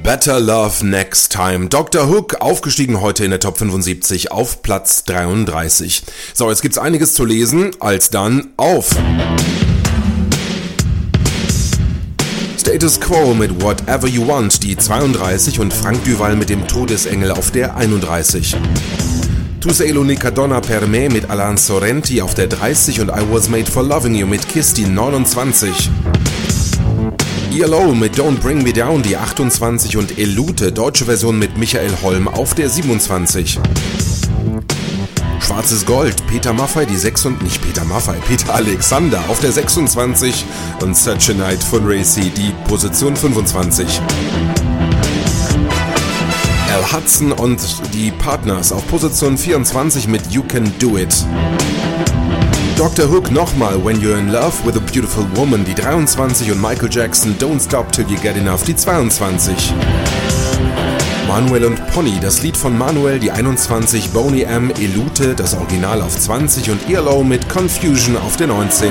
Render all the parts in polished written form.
Better Love Next Time. Dr. Hook, aufgestiegen heute in der Top 75 auf Platz 33. So, jetzt gibt's einiges zu lesen, als dann auf. Status Quo mit Whatever You Want, die 32 und Frank Duval mit dem Todesengel auf der 31. Tu sei l'unica donna per me mit Alan Sorrenti auf der 30 und I Was Made for Loving You mit Kiss die 29. ELO mit Don't Bring Me Down die 28 und Elute, deutsche Version mit Michael Holm auf der 27. Schwarzes Gold, Peter Maffay die 6 und nicht Peter Maffay, Peter Alexander auf der 26 und Such a Night von Racy die Position 25. Al Hudson und die Partners auf Position 24 mit You Can Do It. Dr. Hook nochmal When You're in Love with a Beautiful Woman die 23 und Michael Jackson Don't Stop Till You Get Enough die 22. Manuel und Pony, das Lied von Manuel die 21, Boney M, Elute, das Original auf 20 und ELO mit Confusion auf der 19.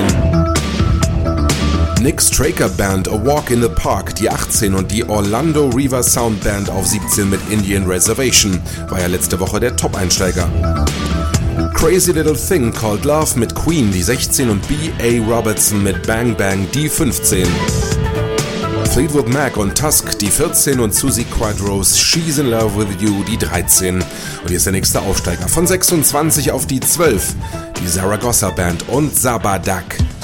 Nick Straker Band A Walk in the Park die 18 und die Orlando River Sound Band auf 17 mit Indian Reservation, war ja letzte Woche der Top-Einsteiger. Crazy Little Thing Called Love mit Queen die 16 und B.A. Robertson mit Bang Bang die 15. Fleetwood Mac und Tusk die 14 und Susie Quadros She's in Love with You die 13. Und hier ist der nächste Aufsteiger von 26 auf die 12, die Zaragoza Band und Zabadak.